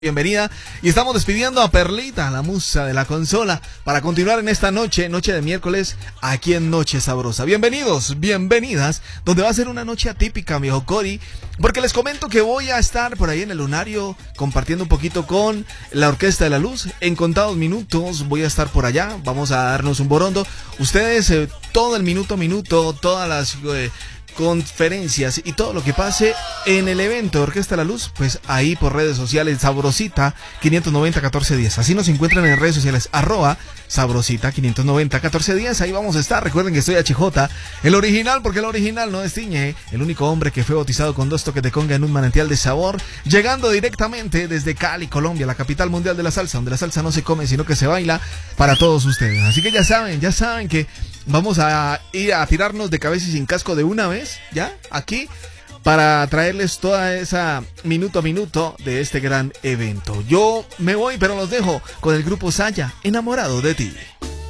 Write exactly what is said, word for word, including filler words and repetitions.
Bienvenida, y estamos despidiendo a Perlita, la musa de la consola, para continuar en esta noche, noche de miércoles, aquí en Noche Sabrosa. Bienvenidos, bienvenidas, donde va a ser una noche atípica, mi hijo Cori, porque les comento que voy a estar por ahí en el Lunario compartiendo un poquito con la Orquesta de la Luz. En contados minutos voy a estar por allá, vamos a darnos un borondo. Ustedes, eh, todo el minuto a minuto, todas las... Eh, conferencias y todo lo que pase en el evento de Orquesta de la Luz, pues ahí por redes sociales, Sabrosita quinientos noventa catorce diez, así nos encuentran en redes sociales, arroba Sabrosita quinientos noventa catorce diez, ahí vamos a estar. Recuerden que estoy H J, el original, porque el original no destiñe, el único hombre que fue bautizado con dos toques de conga en un manantial de sabor, llegando directamente desde Cali, Colombia, la capital mundial de la salsa, donde la salsa no se come sino que se baila para todos ustedes. Así que ya saben, ya saben que vamos a ir a tirarnos de cabeza y sin casco de una vez, ya, aquí, para traerles toda esa minuto a minuto de este gran evento. Yo me voy, pero los dejo con el grupo Saya, Enamorado de ti.